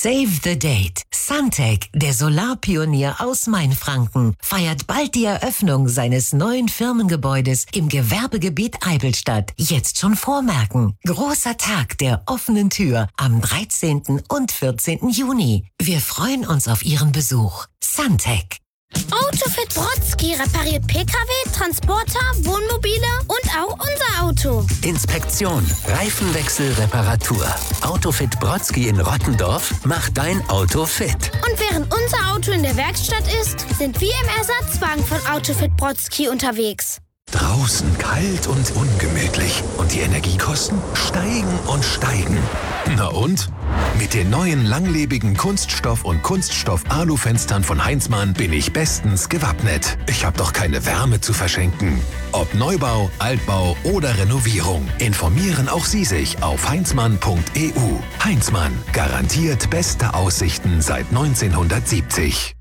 Save the date. Suntech, der Solarpionier aus Mainfranken, feiert bald die Eröffnung seines neuen Firmengebäudes im Gewerbegebiet Eibelstadt. Jetzt schon vormerken. Großer Tag der offenen Tür am 13. und 14. Juni. Wir freuen uns auf Ihren Besuch. Suntech. Autofit Brodsky repariert Pkw, Transporter, Wohnmobile und auch unser Auto. Inspektion, Reifenwechsel, Reparatur. Autofit Brodsky in Rottendorf macht dein Auto fit. Und während unser Auto in der Werkstatt ist, sind wir im Ersatzwagen von Autofit Brodsky unterwegs. Draußen kalt und ungemütlich. Und die Energiekosten steigen und steigen. Na und? Mit den neuen langlebigen Kunststoff- und Kunststoff-Alu-Fenstern von Heinzmann bin ich bestens gewappnet. Ich habe doch keine Wärme zu verschenken. Ob Neubau, Altbau oder Renovierung, informieren auch Sie sich auf heinzmann.eu. Heinzmann, garantiert beste Aussichten seit 1970.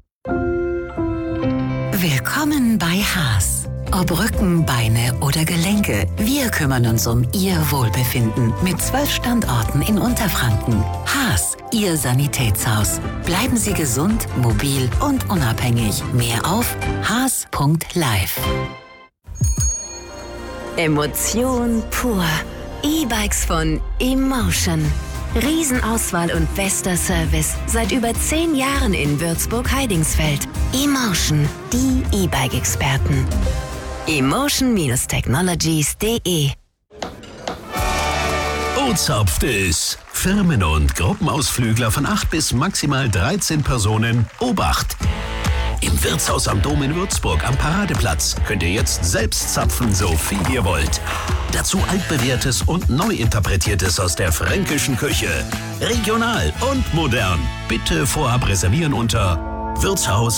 Willkommen bei Haas. Ob Rücken, Beine oder Gelenke, wir kümmern uns um Ihr Wohlbefinden mit 12 Standorten in Unterfranken. Haas, Ihr Sanitätshaus. Bleiben Sie gesund, mobil und unabhängig. Mehr auf haas.live. Emotion pur. E-Bikes von Emotion. Riesenauswahl und bester Service. Seit über 10 Jahren in Würzburg-Heidingsfeld. Emotion, die E-Bike-Experten. Emotion-Technologies.de. Ozapft es. Firmen- und Gruppenausflügler von 8 bis maximal 13 Personen. Obacht! Im Wirtshaus am Dom in Würzburg am Paradeplatz könnt ihr jetzt selbst zapfen, so viel ihr wollt. Dazu altbewährtes und neu interpretiertes aus der fränkischen Küche. Regional und modern. Bitte vorab reservieren unter Wirtshaus